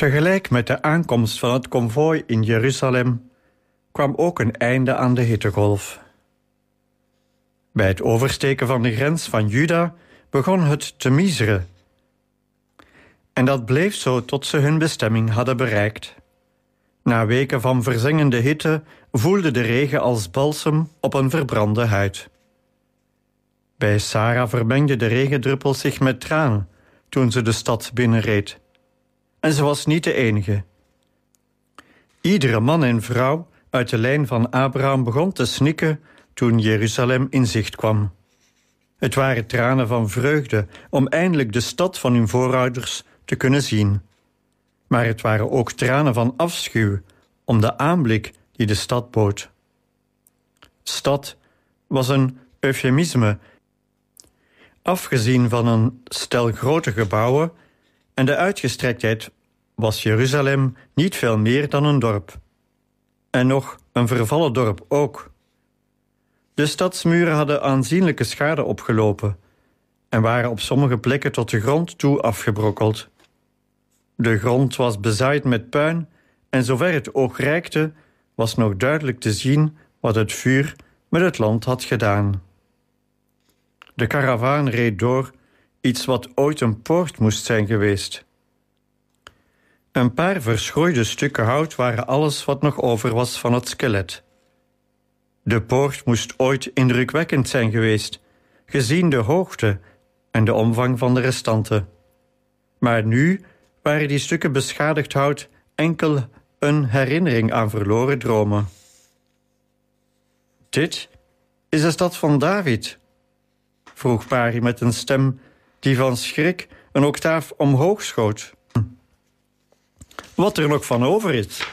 Tegelijk met de aankomst van het konvooi in Jeruzalem kwam ook een einde aan de hittegolf. Bij het oversteken van de grens van Juda begon het te miseren. En dat bleef zo tot ze hun bestemming hadden bereikt. Na weken van verzengende hitte voelde de regen als balsem op een verbrande huid. Bij Sara vermengden de regendruppels zich met tranen toen ze de stad binnenreed. En ze was niet de enige. Iedere man en vrouw uit de lijn van Abraham begon te snikken toen Jeruzalem in zicht kwam. Het waren tranen van vreugde om eindelijk de stad van hun voorouders te kunnen zien. Maar het waren ook tranen van afschuw om de aanblik die de stad bood. Stad was een eufemisme. Afgezien van een stel grote gebouwen en de uitgestrektheid was Jeruzalem niet veel meer dan een dorp. En nog een vervallen dorp ook. De stadsmuren hadden aanzienlijke schade opgelopen en waren op sommige plekken tot de grond toe afgebrokkeld. De grond was bezaaid met puin en zover het oog reikte was nog duidelijk te zien wat het vuur met het land had gedaan. De karavaan reed door iets wat ooit een poort moest zijn geweest. Een paar verschroeide stukken hout waren alles wat nog over was van het skelet. De poort moest ooit indrukwekkend zijn geweest, gezien de hoogte en de omvang van de restanten. Maar nu waren die stukken beschadigd hout enkel een herinnering aan verloren dromen. Dit is de stad van David, vroeg Pari met een stem die van schrik een octaaf omhoog schoot. Wat er nog van over is.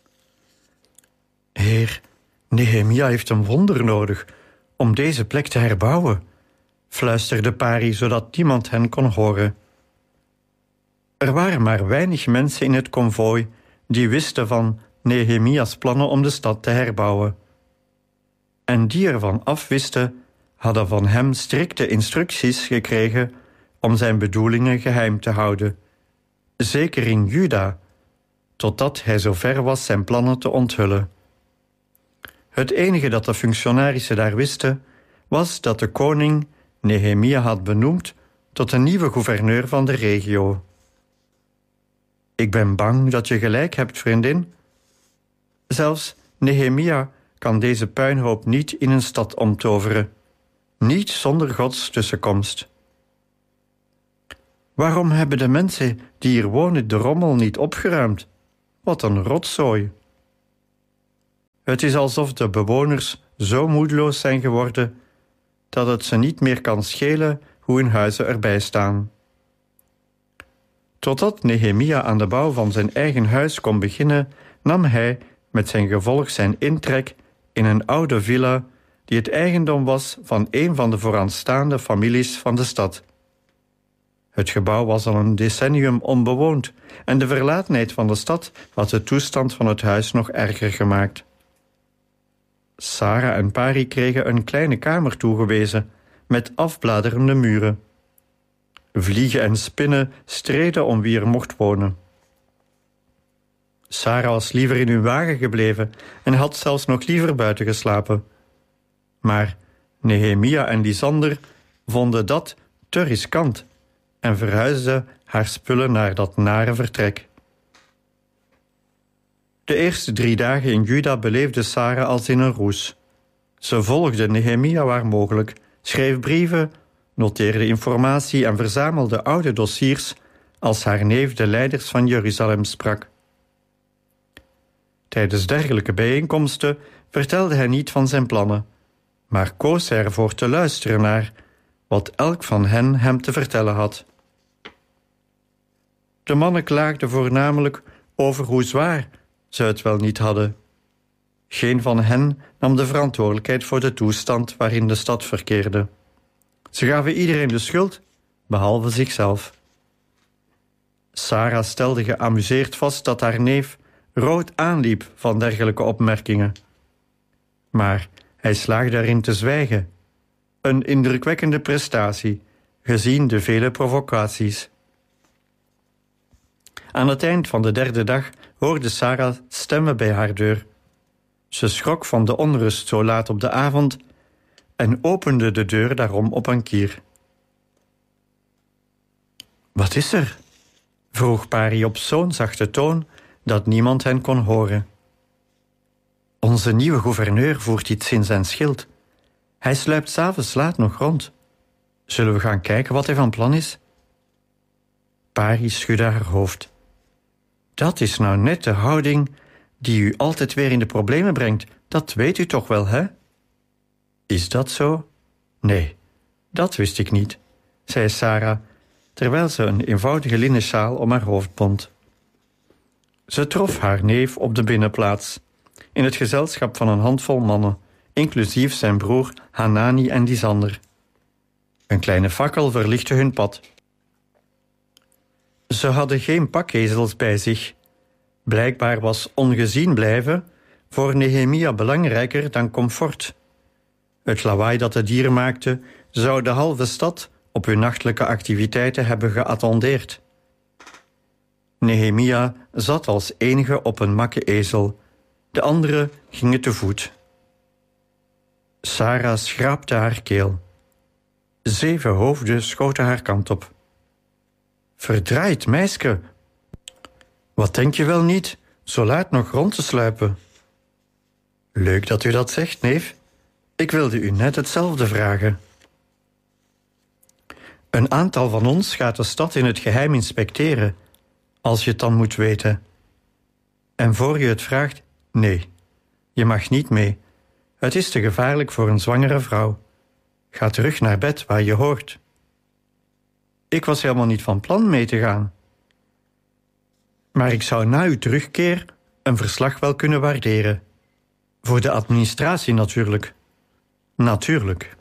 Heer, Nehemia heeft een wonder nodig om deze plek te herbouwen, fluisterde Pari zodat niemand hen kon horen. Er waren maar weinig mensen in het konvooi die wisten van Nehemia's plannen om de stad te herbouwen. En die ervan afwisten, hadden van hem strikte instructies gekregen om zijn bedoelingen geheim te houden, zeker in Juda, totdat hij zover was zijn plannen te onthullen. Het enige dat de functionarissen daar wisten, was dat de koning Nehemia had benoemd tot een nieuwe gouverneur van de regio. Ik ben bang dat je gelijk hebt, vriendin. Zelfs Nehemia kan deze puinhoop niet in een stad omtoveren, niet zonder Gods tussenkomst. Waarom hebben de mensen die hier wonen de rommel niet opgeruimd? Wat een rotzooi. Het is alsof de bewoners zo moedeloos zijn geworden dat het ze niet meer kan schelen hoe hun huizen erbij staan. Totdat Nehemia aan de bouw van zijn eigen huis kon beginnen, nam hij met zijn gevolg zijn intrek in een oude villa die het eigendom was van een van de vooraanstaande families van de stad. Het gebouw was al een decennium onbewoond en de verlatenheid van de stad had de toestand van het huis nog erger gemaakt. Sara en Pari kregen een kleine kamer toegewezen met afbladerende muren. Vliegen en spinnen streden om wie er mocht wonen. Sara was liever in hun wagen gebleven en had zelfs nog liever buiten geslapen. Maar Nehemia en Lisander vonden dat te riskant en verhuisden haar spullen naar dat nare vertrek. De eerste 3 dagen in Juda beleefde Sara als in een roes. Ze volgde Nehemia waar mogelijk, schreef brieven, noteerde informatie en verzamelde oude dossiers als haar neef de leiders van Jeruzalem sprak. Tijdens dergelijke bijeenkomsten vertelde hij niet van zijn plannen, maar koos hij ervoor te luisteren naar wat elk van hen hem te vertellen had. De mannen klaagden voornamelijk over hoe zwaar ze het wel niet hadden. Geen van hen nam de verantwoordelijkheid voor de toestand waarin de stad verkeerde. Ze gaven iedereen de schuld, behalve zichzelf. Sara stelde geamuseerd vast dat haar neef rood aanliep van dergelijke opmerkingen. Maar hij slaagde erin te zwijgen. Een indrukwekkende prestatie, gezien de vele provocaties. Aan het eind van de 3e dag hoorde Sarah stemmen bij haar deur. Ze schrok van de onrust zo laat op de avond en opende de deur daarom op een kier. Wat is er? Vroeg Pari op zo'n zachte toon dat niemand hen kon horen. Onze nieuwe gouverneur voert iets in zijn schild. Hij sluipt 's avonds laat nog rond. Zullen we gaan kijken wat hij van plan is? Pari schudde haar hoofd. Dat is nou net de houding die u altijd weer in de problemen brengt. Dat weet u toch wel, hè? Is dat zo? Nee, dat wist ik niet, zei Sarah, terwijl ze een eenvoudige linnen sjaal om haar hoofd bond. Ze trof haar neef op de binnenplaats, in het gezelschap van een handvol mannen, inclusief zijn broer Hanani en Lisander. Een kleine fakkel verlichtte hun pad. Ze hadden geen pakkezels bij zich. Blijkbaar was ongezien blijven voor Nehemia belangrijker dan comfort. Het lawaai dat de dieren maakten zou de halve stad op hun nachtelijke activiteiten hebben geattendeerd. Nehemia zat als enige op een makke ezel. De anderen gingen te voet. Sarah schraapte haar keel. 7 hoofden schoten haar kant op. Verdraaid, meisje. Wat denk je wel niet, zo laat nog rond te sluipen? Leuk dat u dat zegt, neef. Ik wilde u net hetzelfde vragen. Een aantal van ons gaat de stad in het geheim inspecteren, als je het dan moet weten. En voor je het vraagt, nee, je mag niet mee. Het is te gevaarlijk voor een zwangere vrouw. Ga terug naar bed waar je hoort. Ik was helemaal niet van plan mee te gaan. Maar ik zou na uw terugkeer een verslag wel kunnen waarderen. Voor de administratie natuurlijk. Natuurlijk.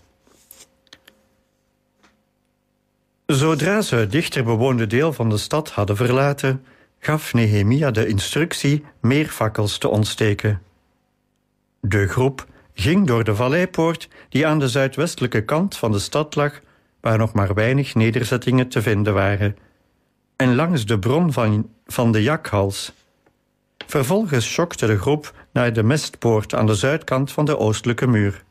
Zodra ze het dichter bewoonde deel van de stad hadden verlaten, gaf Nehemia de instructie meer fakkels te ontsteken. De groep ging door de valleipoort die aan de zuidwestelijke kant van de stad lag, waar nog maar weinig nederzettingen te vinden waren, en langs de bron van de Jakhals. Vervolgens schokte de groep naar de mestpoort aan de zuidkant van de oostelijke muur.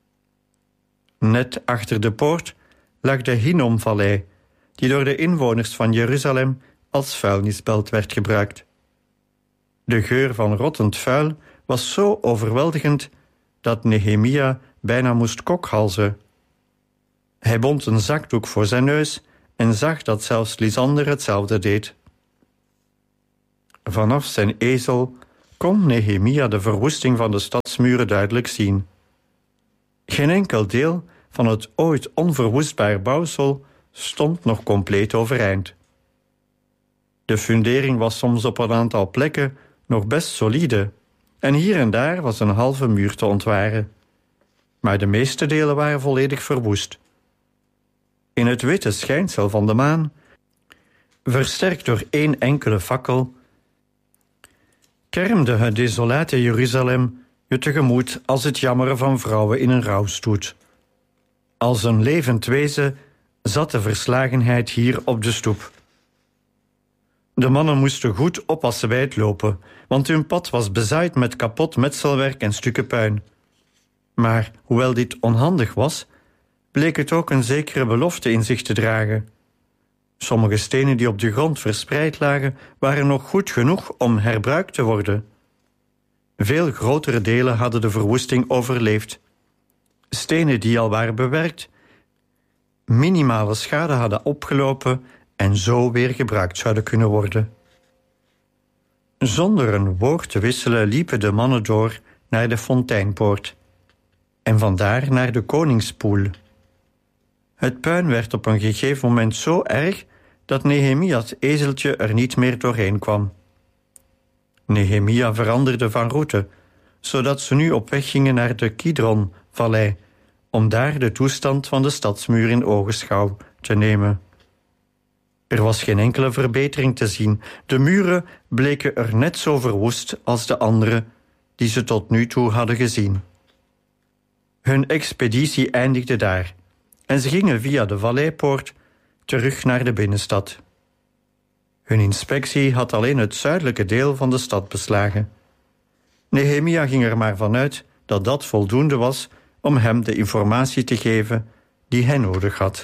Net achter de poort lag de Hinnomvallei, die door de inwoners van Jeruzalem als vuilnisbelt werd gebruikt. De geur van rottend vuil was zo overweldigend dat Nehemia bijna moest kokhalzen. Hij bond een zakdoek voor zijn neus en zag dat zelfs Lisander hetzelfde deed. Vanaf zijn ezel kon Nehemia de verwoesting van de stadsmuren duidelijk zien. Geen enkel deel van het ooit onverwoestbaar bouwsel stond nog compleet overeind. De fundering was soms op een aantal plekken nog best solide en hier en daar was een halve muur te ontwaren. Maar de meeste delen waren volledig verwoest. In het witte schijnsel van de maan, versterkt door 1 enkele fakkel, kermde het desolate Jeruzalem je tegemoet als het jammeren van vrouwen in een rouwstoet. Als een levend wezen zat de verslagenheid hier op de stoep. De mannen moesten goed oppassen bij het lopen, want hun pad was bezaaid met kapot metselwerk en stukken puin. Maar hoewel dit onhandig was, bleek het ook een zekere belofte in zich te dragen. Sommige stenen die op de grond verspreid lagen, waren nog goed genoeg om herbruikt te worden. Veel grotere delen hadden de verwoesting overleefd. Stenen die al waren bewerkt, minimale schade hadden opgelopen en zo weer gebruikt zouden kunnen worden. Zonder een woord te wisselen liepen de mannen door naar de fonteinpoort en vandaar naar de koningspoel. Het puin werd op een gegeven moment zo erg dat Nehemia's ezeltje er niet meer doorheen kwam. Nehemia veranderde van route, zodat ze nu op weg gingen naar de Kidron-vallei, om daar de toestand van de stadsmuur in ogenschouw te nemen. Er was geen enkele verbetering te zien. De muren bleken er net zo verwoest als de andere die ze tot nu toe hadden gezien. Hun expeditie eindigde daar en ze gingen via de valleipoort terug naar de binnenstad. Hun inspectie had alleen het zuidelijke deel van de stad beslagen. Nehemia ging er maar vanuit dat dat voldoende was om hem de informatie te geven die hij nodig had.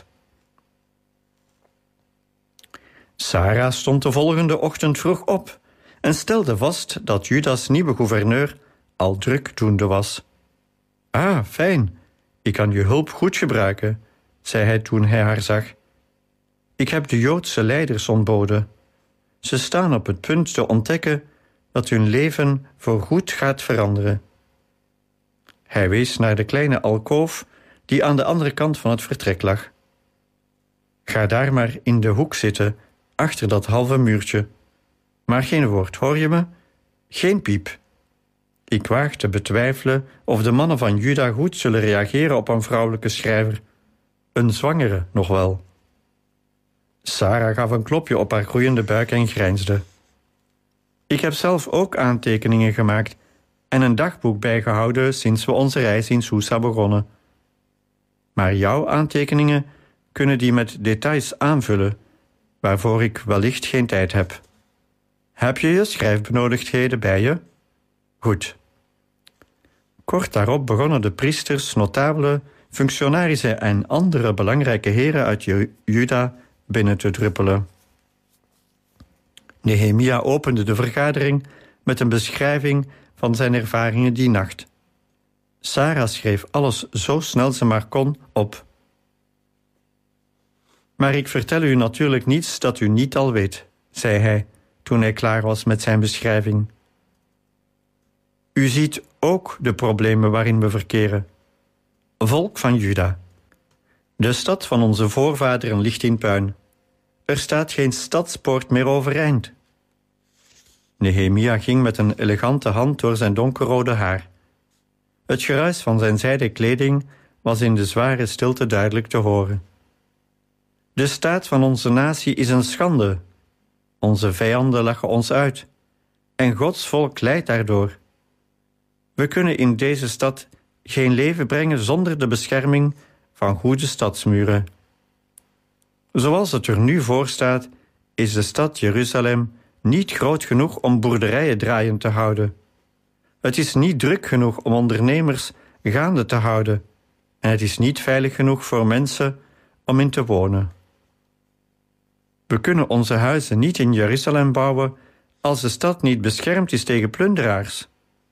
Sarah stond de volgende ochtend vroeg op en stelde vast dat Juda's nieuwe gouverneur al drukdoende was. Ah, fijn, ik kan je hulp goed gebruiken, zei hij toen hij haar zag. Ik heb de Joodse leiders ontboden. Ze staan op het punt te ontdekken dat hun leven voorgoed gaat veranderen. Hij wees naar de kleine alkoof die aan de andere kant van het vertrek lag. Ga daar maar in de hoek zitten, achter dat halve muurtje. Maar geen woord, hoor je me? Geen piep. Ik waag te betwijfelen of de mannen van Juda goed zullen reageren op een vrouwelijke schrijver. Een zwangere nog wel. Sarah gaf een klopje op haar groeiende buik en grijnsde. Ik heb zelf ook aantekeningen gemaakt en een dagboek bijgehouden sinds we onze reis in Susa begonnen. Maar jouw aantekeningen kunnen die met details aanvullen, waarvoor ik wellicht geen tijd heb. Heb je je schrijfbenodigdheden bij je? Goed. Kort daarop begonnen de priesters, notabelen, functionarissen en andere belangrijke heren uit Juda binnen te druppelen. Nehemia opende de vergadering met een beschrijving van zijn ervaringen die nacht. Sarah schreef alles zo snel ze maar kon op. Maar ik vertel u natuurlijk niets dat u niet al weet, zei hij toen hij klaar was met zijn beschrijving. U ziet ook de problemen waarin we verkeren. Volk van Juda. De stad van onze voorvaderen ligt in puin. Er staat geen stadspoort meer overeind. Nehemia ging met een elegante hand door zijn donkerrode haar. Het geruis van zijn zijden kleding was in de zware stilte duidelijk te horen. De staat van onze natie is een schande. Onze vijanden lachen ons uit. En Gods volk lijdt daardoor. We kunnen in deze stad geen leven brengen zonder de bescherming van goede stadsmuren. Zoals het er nu voor staat, is de stad Jeruzalem niet groot genoeg om boerderijen draaiend te houden. Het is niet druk genoeg om ondernemers gaande te houden. En het is niet veilig genoeg voor mensen om in te wonen. We kunnen onze huizen niet in Jeruzalem bouwen als de stad niet beschermd is tegen plunderaars.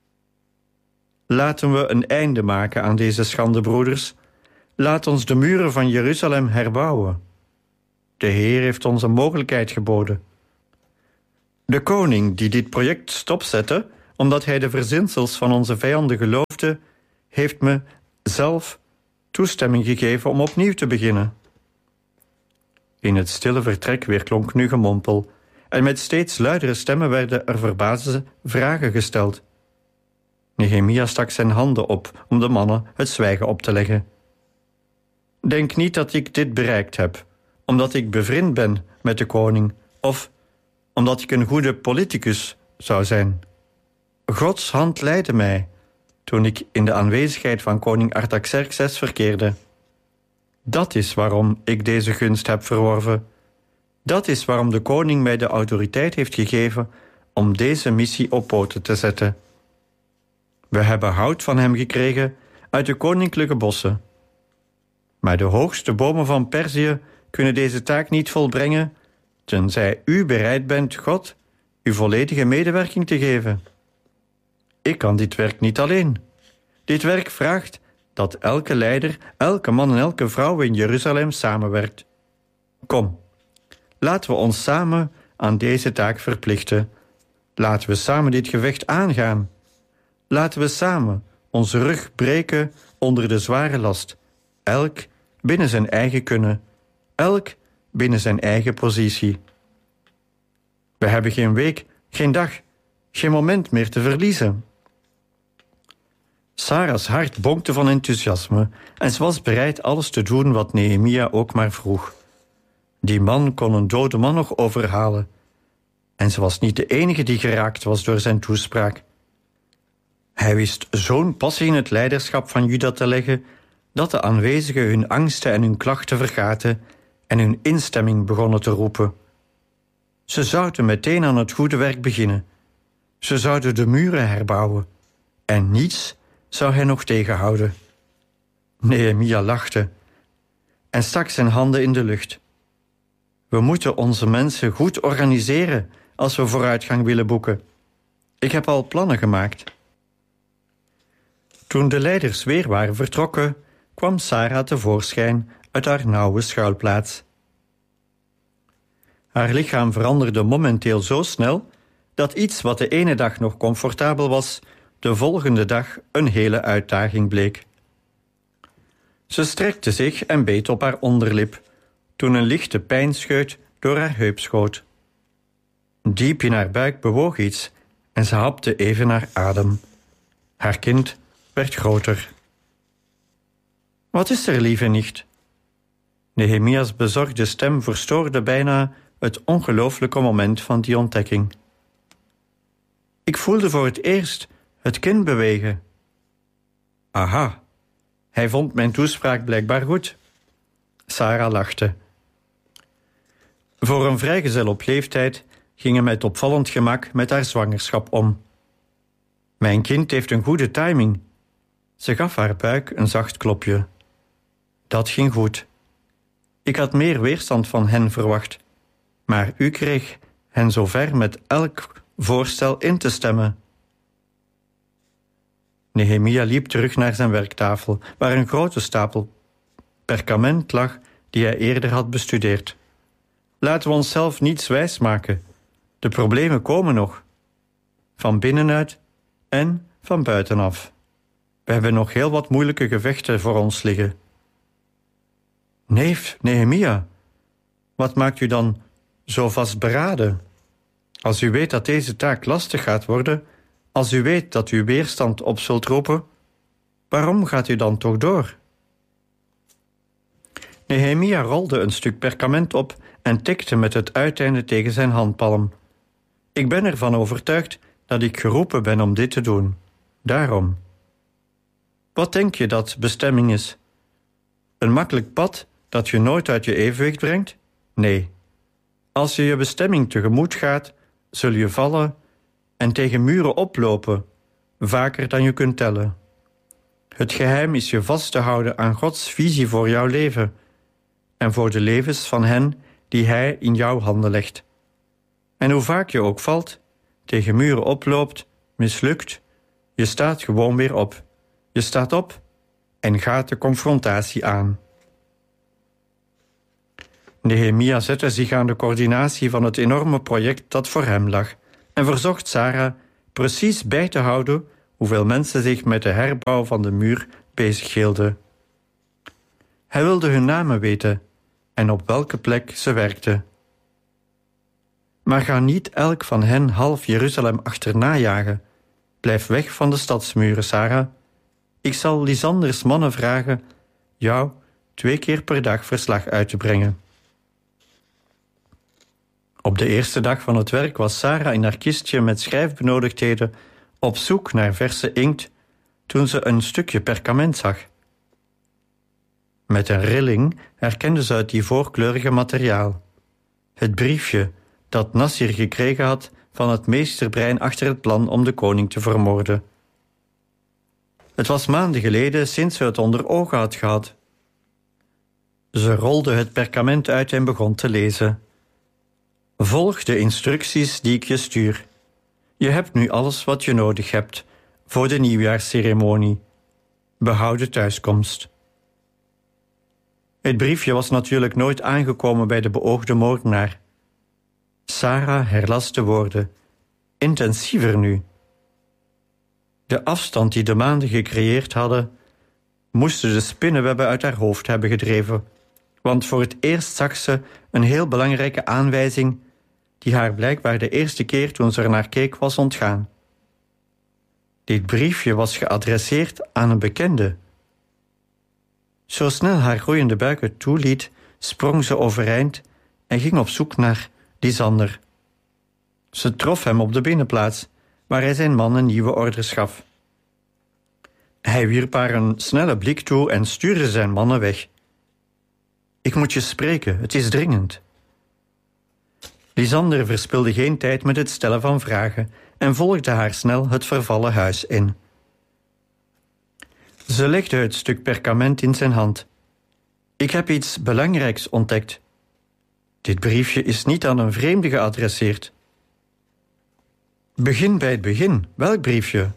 Laten we een einde maken aan deze schande, broeders. Laat ons de muren van Jeruzalem herbouwen. De Heer heeft ons een mogelijkheid geboden. De koning die dit project stopzette, omdat hij de verzinsels van onze vijanden geloofde, heeft me zelf toestemming gegeven om opnieuw te beginnen. In het stille vertrek weerklonk nu gemompel, en met steeds luidere stemmen werden er verbaasde vragen gesteld. Nehemia stak zijn handen op om de mannen het zwijgen op te leggen. Denk niet dat ik dit bereikt heb, omdat ik bevriend ben met de koning, of omdat ik een goede politicus zou zijn. Gods hand leidde mij, toen ik in de aanwezigheid van koning Artaxerxes verkeerde. Dat is waarom ik deze gunst heb verworven. Dat is waarom de koning mij de autoriteit heeft gegeven om deze missie op poten te zetten. We hebben hout van hem gekregen uit de koninklijke bossen. Maar de hoogste bomen van Perzië kunnen deze taak niet volbrengen, tenzij u bereid bent God uw volledige medewerking te geven. Ik kan dit werk niet alleen. Dit werk vraagt dat elke leider, elke man en elke vrouw in Jeruzalem samenwerkt. Kom, laten we ons samen aan deze taak verplichten. Laten we samen dit gevecht aangaan. Laten we samen onze rug breken onder de zware last. Elk binnen zijn eigen kunnen. Elk binnen zijn eigen positie. We hebben geen week, geen dag, geen moment meer te verliezen. Sarah's hart bonkte van enthousiasme en ze was bereid alles te doen wat Nehemia ook maar vroeg. Die man kon een dode man nog overhalen. En ze was niet de enige die geraakt was door zijn toespraak. Hij wist zo'n passie in het leiderschap van Juda te leggen dat de aanwezigen hun angsten en hun klachten vergaten en hun instemming begonnen te roepen. Ze zouden meteen aan het goede werk beginnen. Ze zouden de muren herbouwen. En niets zou hen nog tegenhouden. Nehemia lachte en stak zijn handen in de lucht. We moeten onze mensen goed organiseren als we vooruitgang willen boeken. Ik heb al plannen gemaakt. Toen de leiders weer waren vertrokken, kwam Sarah tevoorschijn uit haar nauwe schuilplaats. Haar lichaam veranderde momenteel zo snel dat iets wat de ene dag nog comfortabel was, de volgende dag een hele uitdaging bleek. Ze strekte zich en beet op haar onderlip, toen een lichte pijnscheut door haar heup schoot. Diep in haar buik bewoog iets en ze hapte even naar adem. Haar kind werd groter. Wat is er, lieve nicht? Nehemia's bezorgde stem verstoorde bijna het ongelooflijke moment van die ontdekking. Ik voelde voor het eerst het kind bewegen. Aha, hij vond mijn toespraak blijkbaar goed. Sarah lachte. Voor een vrijgezel op leeftijd ging hij met opvallend gemak met haar zwangerschap om. Mijn kind heeft een goede timing. Ze gaf haar buik een zacht klopje. Dat ging goed. Ik had meer weerstand van hen verwacht, maar u kreeg hen zover met elk voorstel in te stemmen. Nehemia liep terug naar zijn werktafel, waar een grote stapel perkament lag die hij eerder had bestudeerd. Laten we onszelf niets wijsmaken. De problemen komen nog. Van binnenuit en van buitenaf. We hebben nog heel wat moeilijke gevechten voor ons liggen. Neef Nehemia, wat maakt u dan zo vastberaden? Als u weet dat deze taak lastig gaat worden, als u weet dat u weerstand op zult roepen, waarom gaat u dan toch door? Nehemia rolde een stuk perkament op en tikte met het uiteinde tegen zijn handpalm. Ik ben ervan overtuigd dat ik geroepen ben om dit te doen. Daarom. Wat denk je dat bestemming is? Een makkelijk pad dat je nooit uit je evenwicht brengt? Nee. Als je je bestemming tegemoet gaat, zul je vallen en tegen muren oplopen, vaker dan je kunt tellen. Het geheim is je vast te houden aan Gods visie voor jouw leven en voor de levens van hen die Hij in jouw handen legt. En hoe vaak je ook valt, tegen muren oploopt, mislukt, je staat gewoon weer op. Je staat op en gaat de confrontatie aan. Nehemia zette zich aan de coördinatie van het enorme project dat voor hem lag en verzocht Sarah precies bij te houden hoeveel mensen zich met de herbouw van de muur bezighielden. Hij wilde hun namen weten en op welke plek ze werkten. Maar ga niet elk van hen half Jeruzalem achterna jagen. Blijf weg van de stadsmuren, Sarah. Ik zal Lysanders mannen vragen jou 2 keer per dag verslag uit te brengen. Op de eerste dag van het werk was Sarah in haar kistje met schrijfbenodigdheden op zoek naar verse inkt toen ze een stukje perkament zag. Met een rilling herkende ze het ivoorkleurige materiaal. Het briefje dat Nassir gekregen had van het meesterbrein achter het plan om de koning te vermoorden. Het was maanden geleden sinds ze het onder ogen had gehad. Ze rolde het perkament uit en begon te lezen. Volg de instructies die ik je stuur. Je hebt nu alles wat je nodig hebt voor de nieuwjaarsceremonie. Behoud de thuiskomst. Het briefje was natuurlijk nooit aangekomen bij de beoogde moordenaar. Sarah herlas de woorden, intensiever nu. De afstand die de maanden gecreëerd hadden, moesten de spinnenwebben uit haar hoofd hebben gedreven, want voor het eerst zag ze een heel belangrijke aanwijzing die haar blijkbaar de eerste keer toen ze er naar keek was ontgaan. Dit briefje was geadresseerd aan een bekende. Zo snel haar groeiende buik het toeliet, sprong ze overeind en ging op zoek naar Lysander. Ze trof hem op de binnenplaats, waar hij zijn mannen nieuwe orders gaf. Hij wierp haar een snelle blik toe en stuurde zijn mannen weg. Ik moet je spreken, het is dringend. Lisander verspilde geen tijd met het stellen van vragen en volgde haar snel het vervallen huis in. Ze legde het stuk perkament in zijn hand. Ik heb iets belangrijks ontdekt. Dit briefje is niet aan een vreemde geadresseerd. Begin bij het begin. Welk briefje?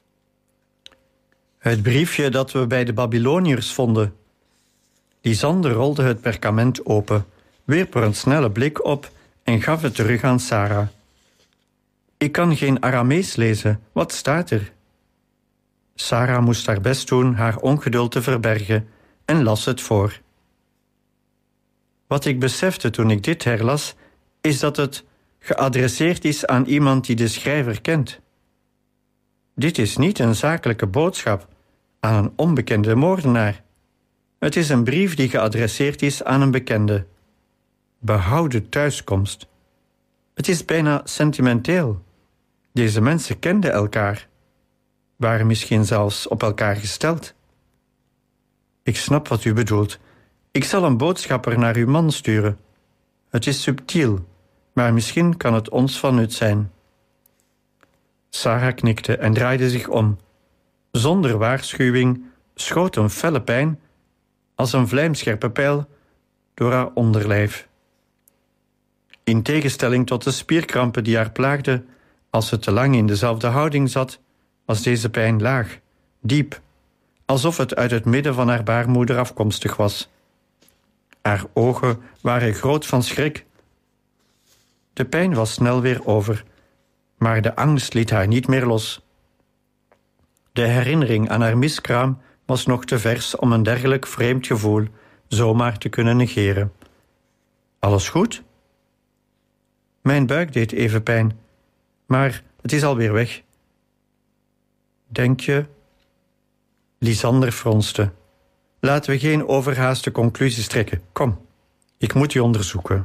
Het briefje dat we bij de Babyloniërs vonden. Lisander rolde het perkament open, wierp er een snelle blik op en gaf het terug aan Sarah. Ik kan geen Aramees lezen. Wat staat er? Sarah moest haar best doen haar ongeduld te verbergen en las het voor. Wat ik besefte toen ik dit herlas, is dat het geadresseerd is aan iemand die de schrijver kent. Dit is niet een zakelijke boodschap aan een onbekende moordenaar. Het is een brief die geadresseerd is aan een bekende. Behouden thuiskomst. Het is bijna sentimenteel. Deze mensen kenden elkaar. Waren misschien zelfs op elkaar gesteld. Ik snap wat u bedoelt. Ik zal een boodschapper naar uw man sturen. Het is subtiel, maar misschien kan het ons van nut zijn. Sarah knikte en draaide zich om. Zonder waarschuwing schoot een felle pijn, als een vlijmscherpe pijl, door haar onderlijf. In tegenstelling tot de spierkrampen die haar plaagden als ze te lang in dezelfde houding zat, was deze pijn laag, diep, alsof het uit het midden van haar baarmoeder afkomstig was. Haar ogen waren groot van schrik. De pijn was snel weer over, maar de angst liet haar niet meer los. De herinnering aan haar miskraam was nog te vers om een dergelijk vreemd gevoel zomaar te kunnen negeren. Alles goed? Mijn buik deed even pijn, maar het is alweer weg. Denk je? Lisander fronste. Laten we geen overhaaste conclusies trekken. Kom, ik moet je onderzoeken.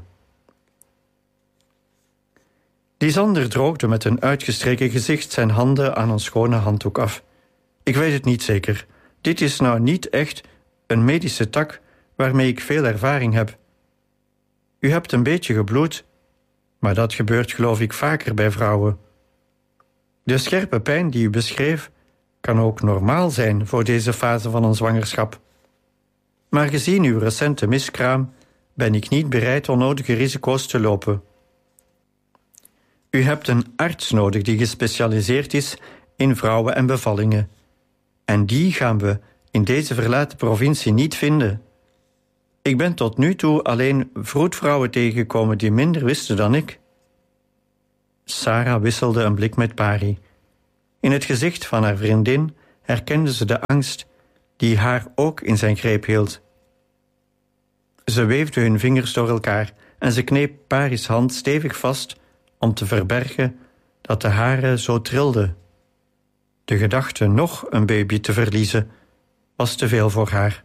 Lisander droogde met een uitgestreken gezicht zijn handen aan een schone handdoek af. Ik weet het niet zeker. Dit is nou niet echt een medische tak waarmee ik veel ervaring heb. U hebt een beetje gebloed, maar dat gebeurt geloof ik vaker bij vrouwen. De scherpe pijn die u beschreef kan ook normaal zijn voor deze fase van een zwangerschap. Maar gezien uw recente miskraam ben ik niet bereid onnodige risico's te lopen. U hebt een arts nodig die gespecialiseerd is in vrouwen en bevallingen. En die gaan we in deze verlaten provincie niet vinden. Ik ben tot nu toe alleen vroedvrouwen tegengekomen die minder wisten dan ik. Sarah wisselde een blik met Pari. In het gezicht van haar vriendin herkende ze de angst die haar ook in zijn greep hield. Ze weefde hun vingers door elkaar en ze kneep Pari's hand stevig vast om te verbergen dat de hare zo trilden. De gedachte nog een baby te verliezen was te veel voor haar.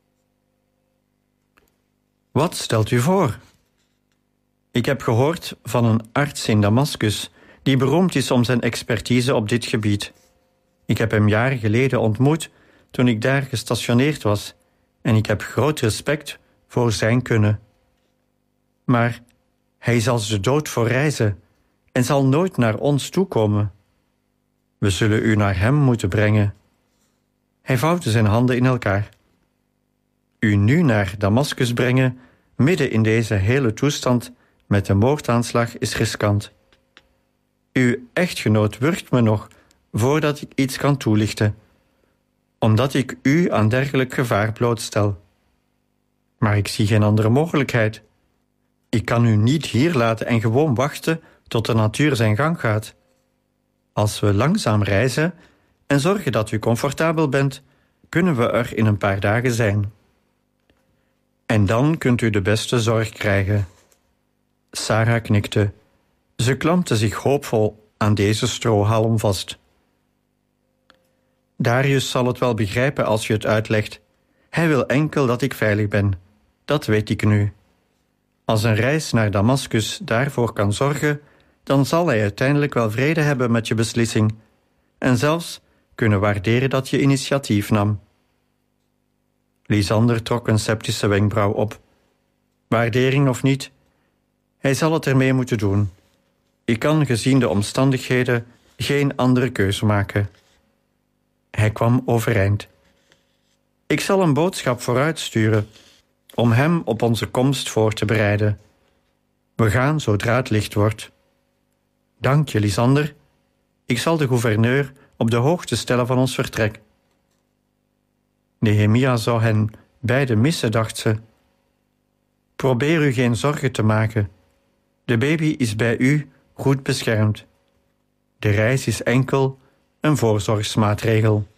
Wat stelt u voor? Ik heb gehoord van een arts in Damascus die beroemd is om zijn expertise op dit gebied. Ik heb hem jaren geleden ontmoet toen ik daar gestationeerd was en ik heb groot respect voor zijn kunnen. Maar hij is als de dood voor reizen en zal nooit naar ons toekomen. We zullen u naar hem moeten brengen. Hij vouwde zijn handen in elkaar. U nu naar Damascus brengen, midden in deze hele toestand met een moordaanslag, is riskant. Uw echtgenoot wurgt me nog voordat ik iets kan toelichten, omdat ik u aan dergelijk gevaar blootstel. Maar ik zie geen andere mogelijkheid. Ik kan u niet hier laten en gewoon wachten tot de natuur zijn gang gaat. Als we langzaam reizen en zorgen dat u comfortabel bent, kunnen we er in een paar dagen zijn. En dan kunt u de beste zorg krijgen. Sarah knikte. Ze klampte zich hoopvol aan deze strohalm vast. Darius zal het wel begrijpen als je het uitlegt. Hij wil enkel dat ik veilig ben. Dat weet ik nu. Als een reis naar Damascus daarvoor kan zorgen, dan zal hij uiteindelijk wel vrede hebben met je beslissing en zelfs kunnen waarderen dat je initiatief nam. Lisander trok een sceptische wenkbrauw op. Waardering of niet, Hij zal het ermee moeten doen. Ik kan gezien de omstandigheden geen andere keuze maken. Hij kwam overeind. Ik zal een boodschap vooruitsturen om hem op onze komst voor te bereiden. We gaan zodra het licht wordt. Dank je, Lisander. Ik zal de gouverneur op de hoogte stellen van ons vertrek. Nehemia zou hen beiden missen, dacht ze. Probeer u geen zorgen te maken. De baby is bij u goed beschermd. De reis is enkel een voorzorgsmaatregel.